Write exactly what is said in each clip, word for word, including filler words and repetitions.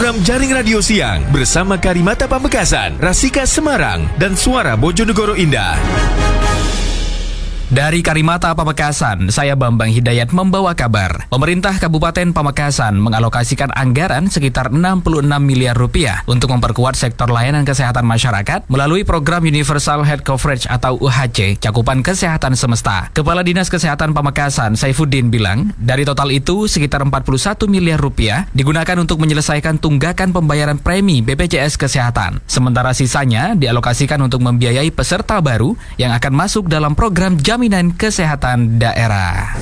program Jaring Radio Siang bersama Karimata Pamekasan, Rasika Semarang, dan Suara Bojonegoro Indah. Dari Karimata Pamekasan, saya Bambang Hidayat membawa kabar. Pemerintah Kabupaten Pamekasan mengalokasikan anggaran sekitar enam puluh enam miliar rupiah untuk memperkuat sektor layanan kesehatan masyarakat melalui program Universal Health Coverage atau U H C, cakupan kesehatan semesta. Kepala Dinas Kesehatan Pamekasan, Saifuddin, bilang, dari total itu sekitar empat puluh satu miliar rupiah digunakan untuk menyelesaikan tunggakan pembayaran premi B P J S Kesehatan. Sementara sisanya dialokasikan untuk membiayai peserta baru yang akan masuk dalam program Jaminan Kesehatan Daerah.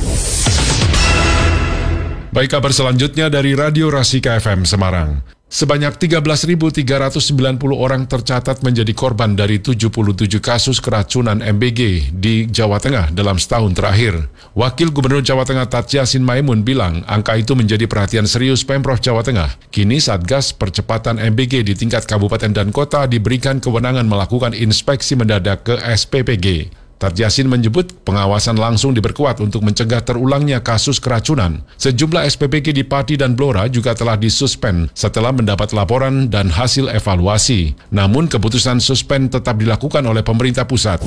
Baik, kabar selanjutnya dari Radio Rasika F M Semarang. Sebanyak tiga belas ribu tiga ratus sembilan puluh orang tercatat menjadi korban dari tujuh puluh tujuh kasus keracunan M B G di Jawa Tengah dalam setahun terakhir. Wakil Gubernur Jawa Tengah Tat Yassin Maimun bilang angka itu menjadi perhatian serius Pemprov Jawa Tengah. Kini Satgas Percepatan M B G di tingkat kabupaten dan kota diberikan kewenangan melakukan inspeksi mendadak ke S P P G. Tat Yassin menyebut pengawasan langsung diperkuat untuk mencegah terulangnya kasus keracunan. Sejumlah S P P G di Pati dan Blora juga telah disuspend setelah mendapat laporan dan hasil evaluasi. Namun keputusan suspend tetap dilakukan oleh pemerintah pusat.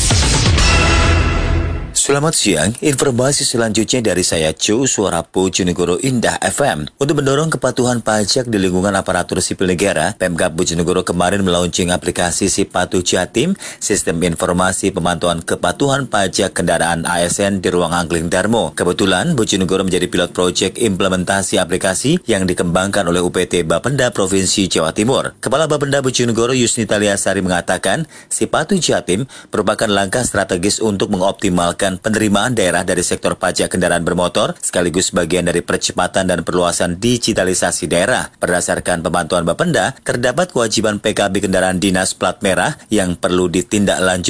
Selamat siang, informasi selanjutnya dari saya Cu, Suara Bojonegoro Indah F M. Untuk mendorong kepatuhan pajak di lingkungan aparatur sipil negara, Pemkab Bojonegoro kemarin melaunching aplikasi Sipatu Jatim, Sistem Informasi Pemantauan Kepatuhan Pajak Kendaraan A S N di Ruang Angling Darmo. Kebetulan, Bojonegoro menjadi pilot proyek implementasi aplikasi yang dikembangkan oleh U P T Bapenda Provinsi Jawa Timur. Kepala Bapenda Bojonegoro Yusnita Liasari mengatakan, Sipatu Jatim merupakan langkah strategis untuk mengoptimalkan penerimaan daerah dari sektor pajak kendaraan bermotor, sekaligus bagian dari percepatan dan perluasan digitalisasi daerah. Berdasarkan pemantauan Bapenda, terdapat kewajiban P K B kendaraan dinas plat merah yang perlu ditindaklanjuti